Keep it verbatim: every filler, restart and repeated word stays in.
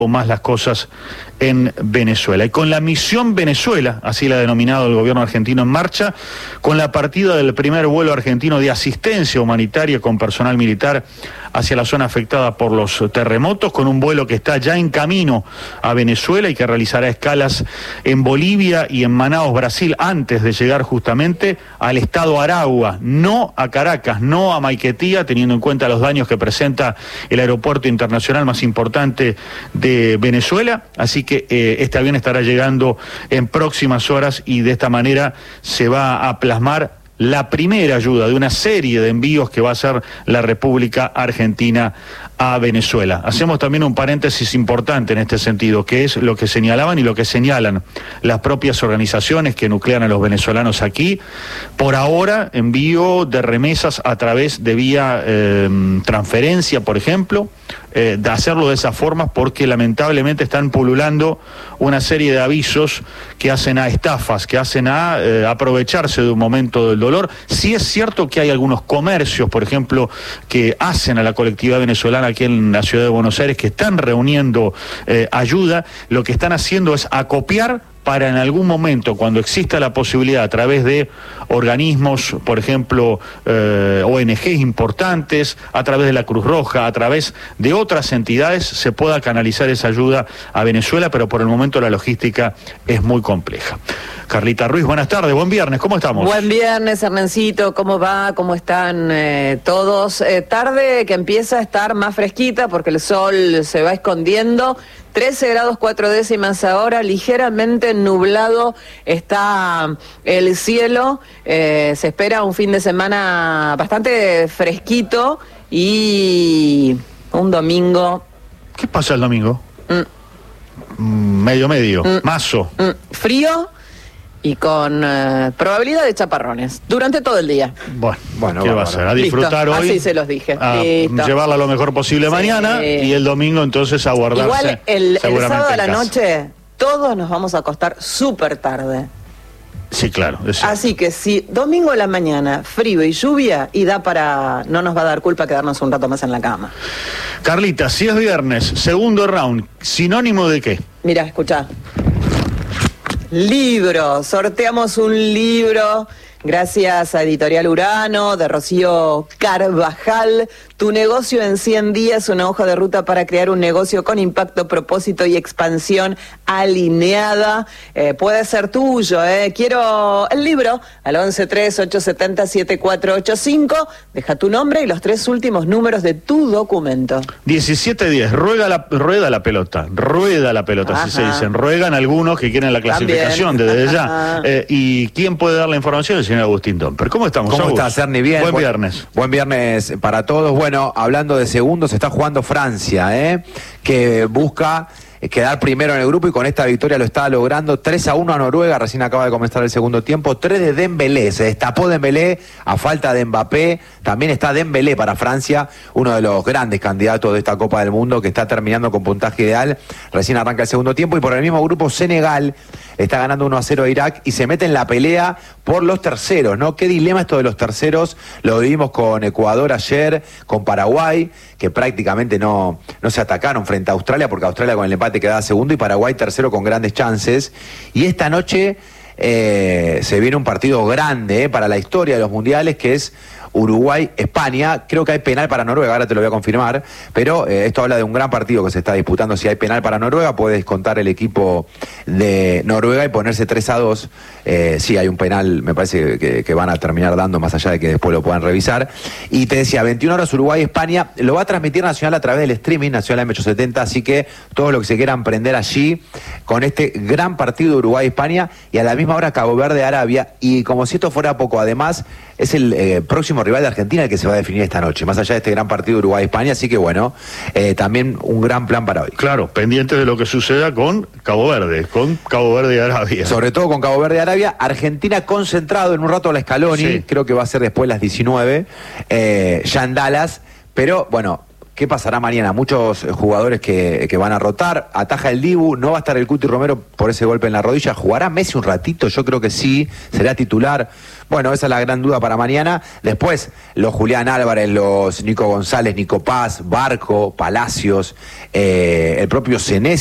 o más las cosas en Venezuela. Y con la misión Venezuela, así la ha denominado el gobierno argentino en marcha, con la partida del primer vuelo argentino de asistencia humanitaria con personal militar hacia la zona afectada por los terremotos, con un vuelo que está ya en camino a Venezuela y que realizará escalas en Bolivia y en Manaos, Brasil, antes de llegar justamente al estado Aragua, no a Caracas, no a Maiquetía, teniendo en cuenta los daños que presenta el aeropuerto internacional más importante de Venezuela. Así que eh, este avión estará llegando en próximas horas y de esta manera se va a plasmar la primera ayuda de una serie de envíos que va a hacer la República Argentina a Venezuela. Hacemos también un paréntesis importante en este sentido, que es lo que señalaban y lo que señalan las propias organizaciones que nuclean a los venezolanos aquí. Por ahora, envío de remesas a través de vía eh, transferencia, por ejemplo, eh, de hacerlo de esa forma porque lamentablemente están pululando una serie de avisos que hacen a estafas, que hacen a eh, aprovecharse de un momento del dolor. Sí es cierto que hay algunos comercios, por ejemplo, que hacen a la colectividad venezolana aquí en la ciudad de Buenos Aires, que están reuniendo eh, ayuda. Lo que están haciendo es acopiar para en algún momento, cuando exista la posibilidad a través de organismos, por ejemplo, eh, O N Ges importantes, a través de la Cruz Roja, a través de otras entidades, se pueda canalizar esa ayuda a Venezuela, pero por el momento la logística es muy compleja. Carlita Ruiz, buenas tardes, buen viernes, ¿cómo estamos? Buen viernes, Hernancito, ¿cómo va? ¿Cómo están eh, todos? Eh, tarde que empieza a estar más fresquita porque el sol se va escondiendo. trece grados cuatro décimas ahora, ligeramente nublado está el cielo. Eh, se espera un fin de semana bastante fresquito y un domingo. ¿Qué pasa el domingo? Mm. Medio, medio, Mm. mazo. Mm. Frío y con eh, probabilidad de chaparrones durante todo el día. Bueno, bueno ¿qué va, va a va, hacer? A disfrutar Listo, hoy. así se los dije. A Listo. llevarla lo mejor posible Sí. mañana y el domingo entonces a guardarse. Igual el, el seguramente sábado a la en casa. noche todos nos vamos a acostar súper tarde. Sí, claro. Es cierto. Así que si domingo a la mañana, frío y lluvia, y da para, no nos va a dar culpa quedarnos un rato más en la cama. Carlita, si es viernes, segundo round, ¿sinónimo de qué? Mira, escuchá. Libro, sorteamos un libro gracias a Editorial Urano de Rocío Carvajal. Tu negocio en cien días, una hoja de ruta para crear un negocio con impacto, propósito y expansión alineada. Eh, puede ser tuyo, ¿eh? Quiero el libro al once tres ocho siete cero siete cuatro ocho cinco. Deja tu nombre y los tres últimos números de tu documento. diecisiete diez, rueda la, rueda la pelota, rueda la pelota, Ajá. así se dicen. Ruegan algunos que quieren la clasificación También. desde ya. Ajá. Eh, ¿Y quién puede dar la información? El señor Agustín Domper. ¿Cómo estamos, ¿Cómo Agus? estás, Ernie? Bien. Buen Buen- viernes. Buen viernes para todos. Bueno, hablando de segundos, está jugando Francia, ¿eh? Que busca quedar primero en el grupo y con esta victoria lo está logrando. tres a uno a Noruega, recién acaba de comenzar el segundo tiempo. tres de Dembélé, se destapó Dembélé a falta de Mbappé. También está Dembélé para Francia, uno de los grandes candidatos de esta Copa del Mundo que está terminando con puntaje ideal. Recién arranca el segundo tiempo y por el mismo grupo Senegal está ganando uno a cero a Irak y se mete en la pelea por los terceros, ¿no? Qué dilema esto de los terceros, lo vivimos con Ecuador ayer, con Paraguay, que prácticamente no, no se atacaron frente a Australia, porque Australia con el empate quedaba segundo y Paraguay tercero con grandes chances. Y esta noche eh, se viene un partido grande eh, para la historia de los mundiales, que es Uruguay-España. Creo que hay penal para Noruega, ahora te lo voy a confirmar, pero eh, esto habla de un gran partido que se está disputando. Si hay penal para Noruega, puede descontar el equipo de Noruega y ponerse tres a dos. Eh, sí, hay un penal, me parece que, que van a terminar dando, más allá de que después lo puedan revisar. Y te decía, veintiuna horas Uruguay-España, lo va a transmitir Nacional a través del streaming, Nacional M ochocientos setenta, así que todos los que se quieran prender allí con este gran partido de Uruguay-España y a la misma hora Cabo Verde-Arabia. Y como si esto fuera poco, además es el eh, próximo rival de Argentina el que se va a definir esta noche, más allá de este gran partido de Uruguay-España, así que bueno, eh, también un gran plan para hoy. Claro, pendientes de lo que suceda con Cabo Verde, con Cabo Verde y Arabia. Sobre todo con Cabo Verde y Arabia. Argentina concentrado en un rato a la Scaloni, Sí. creo que va a ser después las diecinueve, eh, ya en Dallas, pero bueno, ¿qué pasará mañana? Muchos jugadores que, que van a rotar, ataja el Dibu, no va a estar el Cuti Romero por ese golpe en la rodilla, ¿jugará Messi un ratito? Yo creo que sí, será titular. Bueno, esa es la gran duda para mañana. Después, los Julián Álvarez, los Nico González, Nico Paz, Barco, Palacios, eh, el propio Senesi.